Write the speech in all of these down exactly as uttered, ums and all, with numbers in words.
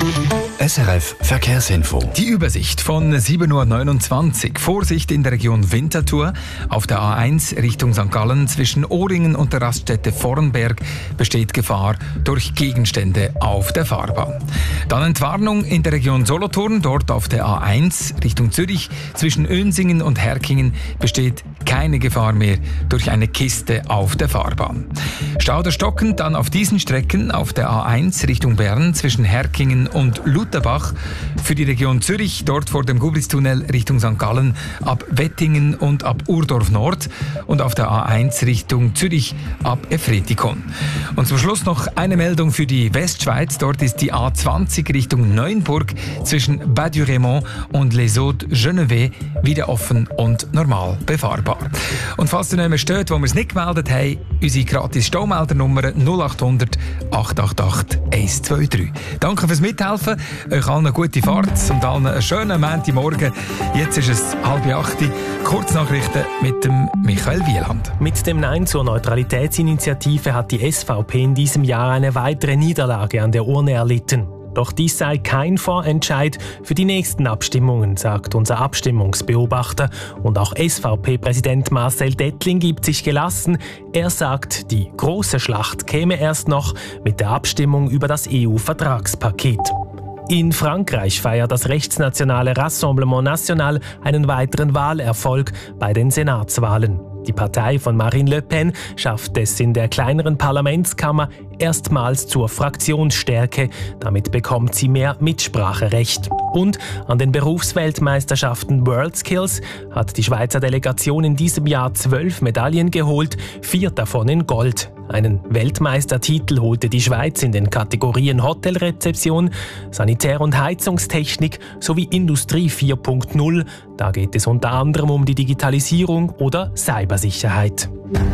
S R F Verkehrsinfo. Die Übersicht von sieben Uhr neunundzwanzig. Vorsicht in der Region Winterthur. Auf der A eins Richtung Sankt Gallen zwischen Ohringen und der Raststätte Vornberg besteht Gefahr durch Gegenstände auf der Fahrbahn. Dann Entwarnung in der Region Solothurn. Dort auf der A eins Richtung Zürich zwischen Önsingen und Herkingen besteht keine Gefahr mehr durch eine Kiste auf der Fahrbahn. Stau oder Stocken dann auf diesen Strecken auf der A eins Richtung Bern zwischen Herkingen und Lutherbach. Für die Region Zürich, dort vor dem Gubristunnel Richtung Sankt Gallen ab Wettingen und ab Urdorf Nord und auf der A eins Richtung Zürich ab Efretikon. Und zum Schluss noch eine Meldung für die Westschweiz. Dort ist die A zwanzig Richtung Neuenburg zwischen Bas-du-Raymond und Les Hauts-Genevé wieder offen und normal befahrbar. Und falls ihr nicht mehr steht, wo wir es nicht gemeldet haben, unsere gratis Staumeldernummer null acht hundert acht acht acht eins zwei drei. Danke fürs Mithelfen, euch allen eine gute Fahrt und allen einen schönen Montagmorgen. Jetzt ist es halb acht. Kurznachrichten mit dem Michael Wieland. Mit dem Nein zur Neutralitätsinitiative hat die S V P in diesem Jahr eine weitere Niederlage an der Urne erlitten. Doch dies sei kein Vorentscheid für die nächsten Abstimmungen, sagt unser Abstimmungsbeobachter. Und auch S V P-Präsident Marcel Dettling gibt sich gelassen. Er sagt, die große Schlacht käme erst noch mit der Abstimmung über das E U-Vertragspaket. In Frankreich feiert das rechtsnationale Rassemblement National einen weiteren Wahlerfolg bei den Senatswahlen. Die Partei von Marine Le Pen schafft es in der kleineren Parlamentskammer erstmals zur Fraktionsstärke. Damit bekommt sie mehr Mitspracherecht. Und an den Berufsweltmeisterschaften WorldSkills hat die Schweizer Delegation in diesem Jahr zwölf Medaillen geholt, vier davon in Gold. Einen Weltmeistertitel holte die Schweiz in den Kategorien Hotelrezeption, Sanitär- und Heizungstechnik sowie Industrie vier Punkt null. Da geht es unter anderem um die Digitalisierung oder Cybersicherheit.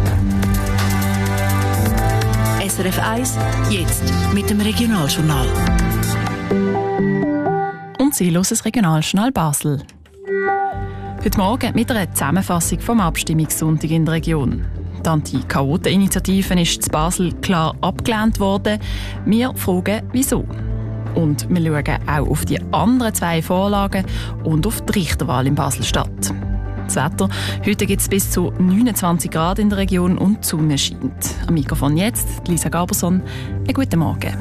S R F eins, jetzt mit dem Regionaljournal. Und Sie hören das Regionaljournal Basel. Heute Morgen mit einer Zusammenfassung vom Abstimmungssonntag in der Region. Die Anti-Chaoten-Initiative ist in Basel klar abgelehnt worden. Wir fragen, wieso. Und wir schauen auch auf die anderen zwei Vorlagen und auf die Richterwahl in Basel-Stadt. Das Wetter: Heute gibt es bis zu neunundzwanzig Grad in der Region und die Sonne scheint. Am Mikrofon jetzt Lisa Gaberson. Einen guten Morgen.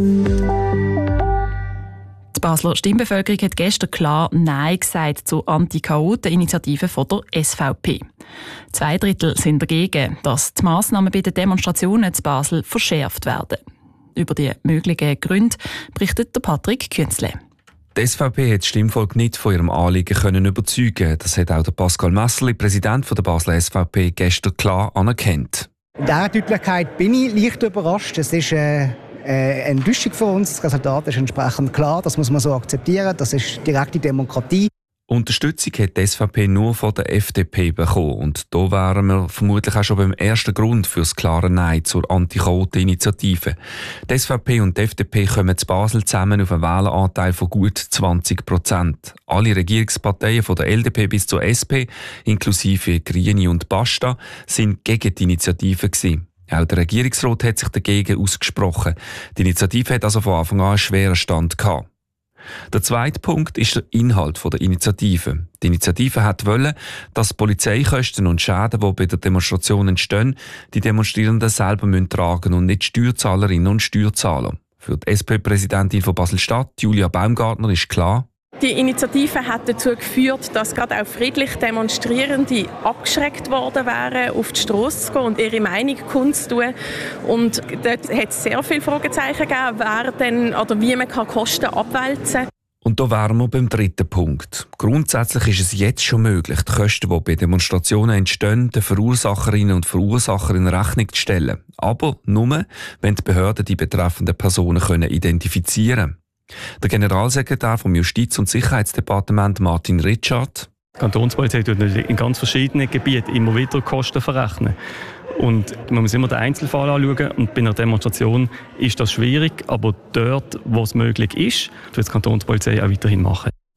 Die Basler Stimmbevölkerung hat gestern klar Nein gesagt zur Anti-Chaoten-Initiative von der S V P. Zwei Drittel sind dagegen, dass die Massnahmen bei den Demonstrationen in Basel verschärft werden. Über die möglichen Gründe berichtet der Patrick Künzle. Die S V P hat das Stimmvolk nicht von ihrem Anliegen können überzeugen. Das hat auch der Pascal Messerli, Präsident der Basler S V P, gestern klar anerkannt. In dieser Deutlichkeit bin ich leicht überrascht. Es ist äh, eine Enttäuschung für uns. Das Resultat ist entsprechend klar. Das muss man so akzeptieren. Das ist direkte Demokratie. Unterstützung hat die S V P nur von der F D P bekommen. Und da wären wir vermutlich auch schon beim ersten Grund für das klare Nein zur Anti-Chaoten-Initiative. Die S V P und die F D P kommen zu Basel zusammen auf einen Wähleranteil von gut zwanzig Prozent. Alle Regierungsparteien von der L D P bis zur S P, inklusive Grüne und Basta, sind gegen die Initiative gewesen. Auch der Regierungsrat hat sich dagegen ausgesprochen. Die Initiative hat also von Anfang an einen schweren Stand gehabt. Der zweite Punkt ist der Inhalt der Initiative. Die Initiative hat wollen, dass Polizeikosten und Schäden, die bei der Demonstration entstehen, die Demonstrierenden selber müssen tragen und nicht Steuerzahlerinnen und Steuerzahler. Für die S P-Präsidentin von Basel-Stadt, Julia Baumgartner, ist klar: Die Initiative hat dazu geführt, dass gerade auch friedlich Demonstrierende abgeschreckt worden wären, auf die Strasse zu gehen und ihre Meinung kundzutun. Und dort hat es sehr viele Fragezeichen gegeben, wer denn oder wie man Kosten abwälzen kann. Und da wären wir beim dritten Punkt. Grundsätzlich ist es jetzt schon möglich, die Kosten, die bei Demonstrationen entstehen, den Verursacherinnen und Verursachern in Rechnung zu stellen. Aber nur, wenn die Behörden die betreffenden Personen können identifizieren können. Der Generalsekretär vom Justiz- und Sicherheitsdepartement Martin Richard: Die Kantonspolizei tut in ganz verschiedenen Gebieten immer wieder Kosten verrechnen. Und man muss immer den Einzelfall anschauen. Und bei einer Demonstration ist das schwierig, aber dort, wo es möglich ist, wird die Kantonspolizei auch weiterhin machen.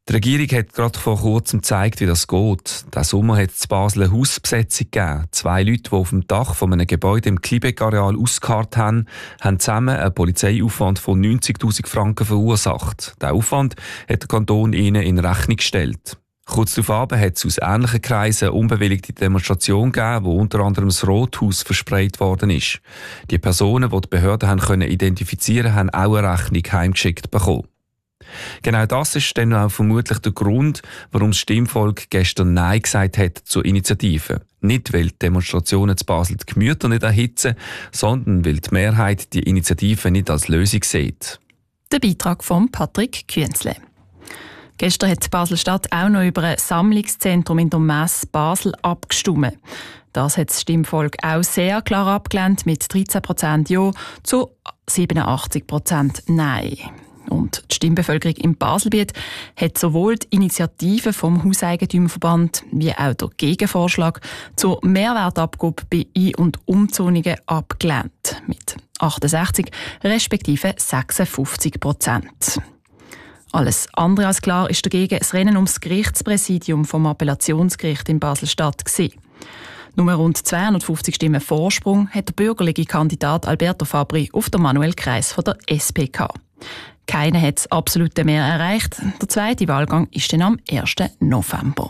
Die Regierung hat gerade vor kurzem gezeigt, wie das geht. Diesen Sommer hat es in Basel eine Hausbesetzung gegeben. Zwei Leute, die auf dem Dach von einem Gebäude im Klibeck-Areal ausgeharrt haben, haben zusammen einen Polizeiaufwand von neunzigtausend Franken verursacht. Diesen Aufwand hat der Kanton ihnen in Rechnung gestellt. Kurz darauf hat es aus ähnlichen Kreisen eine unbewilligte Demonstration gegeben, wo unter anderem das Rothaus versprayt worden ist. Die Personen, die die Behörden haben können identifizieren, haben auch eine Rechnung heimgeschickt bekommen. Genau das ist dann auch vermutlich der Grund, warum das Stimmvolk gestern Nein gesagt hat zur Initiative. Nicht, weil die Demonstrationen zu Basel die Gemüter nicht erhitzen, sondern weil die Mehrheit die Initiative nicht als Lösung sieht. Der Beitrag von Patrick Künzle. Gestern hat Basel-Stadt auch noch über ein Sammlungszentrum in der Messe Basel abgestimmt. Das hat das Stimmvolk auch sehr klar abgelehnt, mit dreizehn Prozent Ja zu siebenundachtzig Prozent Nein. Und die Stimmbevölkerung im Baselbiet hat sowohl die Initiative vom Hauseigentümerverband wie auch der Gegenvorschlag zur Mehrwertabgabe bei Ein- und Umzonungen abgelehnt. Mit achtundsechzig respektive sechsundfünfzig Prozent. Alles andere als klar ist dagegen das Rennen ums Gerichtspräsidium vom Appellationsgericht in Basel-Stadt gewesen. Nur rund zweihundertfünfzig Stimmen Vorsprung hat der bürgerliche Kandidat Alberto Fabri auf der Manuel Kreis von der S P K. Keiner hat das absolute Mehr erreicht. Der zweite Wahlgang ist dann am ersten November.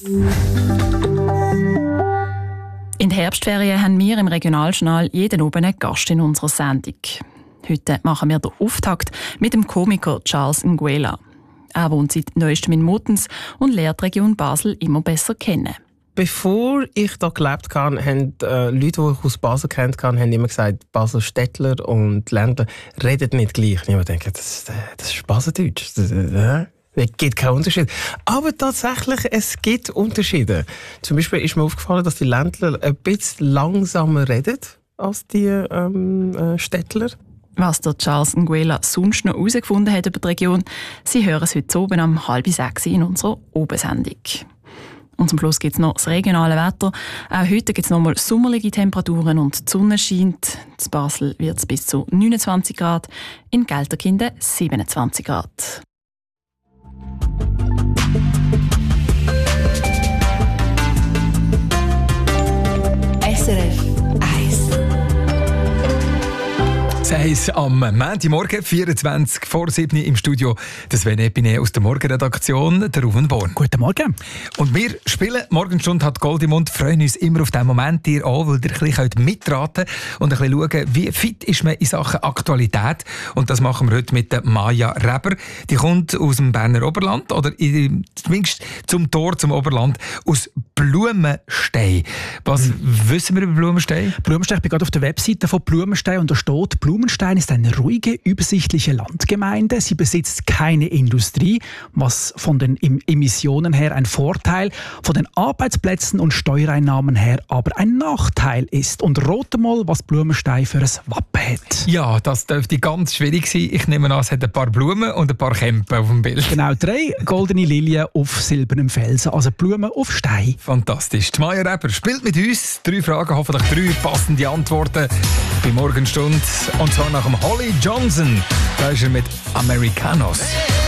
In der Herbstferien haben wir im Regionaljournal jeden Abend einen Gast in unserer Sendung. Heute machen wir den Auftakt mit dem Komiker Charles Nguela. Er wohnt seit neuestem in Muttens und lernt die Region Basel immer besser kennen. Bevor ich da gelebt habe, haben äh, Leute, die ich aus Basel kennt habe, haben immer gesagt, Basel-Städtler und Ländler reden nicht gleich. Und ich denke, das, das ist Baseldeutsch. Das, äh, es gibt keinen Unterschied. Aber tatsächlich, es gibt Unterschiede. Zum Beispiel ist mir aufgefallen, dass die Ländler ein bisschen langsamer reden als die ähm, äh, Städtler. Was der Charles Nguela sonst noch herausgefunden hat über die Region, Sie hören es heute oben um halb sechs in unserer Obersendung. Und zum Schluss gibt es noch das regionale Wetter. Auch heute gibt es nochmal sommerliche Temperaturen und die Sonne scheint. In Basel wird es bis zu neunundzwanzig Grad, in Gelterkinden siebenundzwanzig Grad. S R F eins. Eins am Montagmorgen, vierundzwanzig vor sieben im Studio. Das Sven Epine aus der Morgenredaktion, der Ruven Born. Guten Morgen. Und wir spielen Morgenstunde hat Gold im Mund, freuen uns immer auf diesen Moment hier an, weil ihr ein bisschen mitraten könnt und ein bisschen schauen, wie fit ist man in Sachen Aktualität. Und das machen wir heute mit der Maja Reber. Die kommt aus dem Berner Oberland, oder zumindest zum Tor zum Oberland, aus Blumenstein. Was hm. wissen wir über Blumenstein? Blumenstein, ich bin gerade auf der Webseite von Blumenstein und da steht, Blumenstein ist eine ruhige, übersichtliche Landgemeinde. Sie besitzt keine Industrie, was von den Emissionen her ein Vorteil, von den Arbeitsplätzen und Steuereinnahmen her aber ein Nachteil ist. Und rate mal, was Blumenstein für ein Wappen hat. Ja, das dürfte ganz schwierig sein. Ich nehme an, es hat ein paar Blumen und ein paar Kämpen auf dem Bild. Genau, drei goldene Lilien auf silbernem Felsen, also Blumen auf Stein. Fantastisch. Die Maja Reber spielt mit uns. Drei Fragen, hoffentlich drei passende Antworten bei Morgenstunde. Und zwar nach dem Holly Johnson. Da ist er mit Americanos.